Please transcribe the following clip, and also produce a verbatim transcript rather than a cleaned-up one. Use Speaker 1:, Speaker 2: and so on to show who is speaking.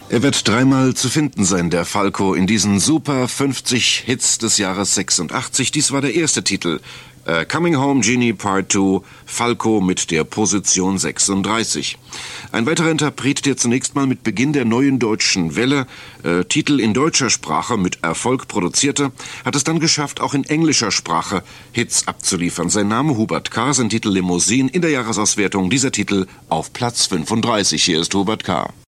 Speaker 1: Er wird dreimal zu finden sein, der Falco, in diesen super fünfzig Hits des Jahres sechsundachtzig. Dies war der erste Titel. Uh, Coming Home Genie Part zwei, Falco mit der Position sechsunddreißig. Ein weiterer Interpret, der zunächst mal mit Beginn der neuen deutschen Welle äh, Titel in deutscher Sprache mit Erfolg produzierte, hat es dann geschafft, auch in englischer Sprache Hits abzuliefern. Sein Name Hubert K., sein Titel Limousine, in der Jahresauswertung dieser Titel auf Platz fünfunddreißig. Hier ist Hubert K.